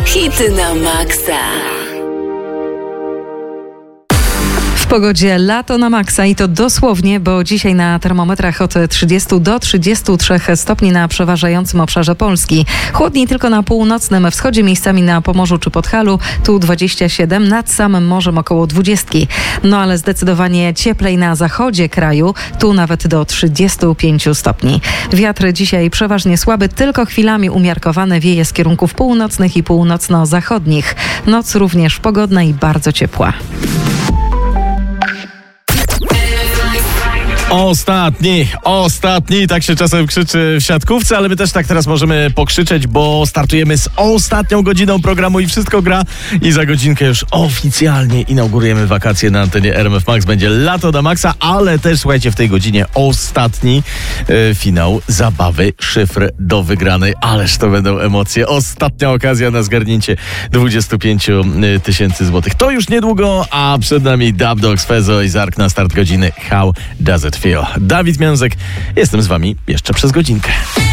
Hity na maksa. W pogodzie lato na maksa i to dosłownie, bo dzisiaj na termometrach od 30 do 33 stopni na przeważającym obszarze Polski. Chłodniej tylko na północnym wschodzie, miejscami na Pomorzu czy Podhalu, tu 27, nad samym morzem około 20. No ale zdecydowanie cieplej na zachodzie kraju, tu nawet do 35 stopni. Wiatr dzisiaj przeważnie słaby, tylko chwilami umiarkowany, wieje z kierunków północnych i północno-zachodnich. Noc również pogodna i bardzo ciepła. Ostatni, tak się czasem krzyczy w siatkówce, ale my też tak teraz możemy pokrzyczeć, bo startujemy z ostatnią godziną programu i wszystko gra i za godzinkę już oficjalnie inaugurujemy wakacje na antenie RMF Max. Będzie lato na maksa, ale też słuchajcie, w tej godzinie ostatni finał zabawy szyfr do wygranej. Ależ to będą emocje. Ostatnia okazja na zgarnięcie 25 000 złotych. To już niedługo, a przed nami Dub Dogs, Fezo i Zark na start godziny How Does It Feel. Dawid Miązek, jestem z wami jeszcze przez godzinkę.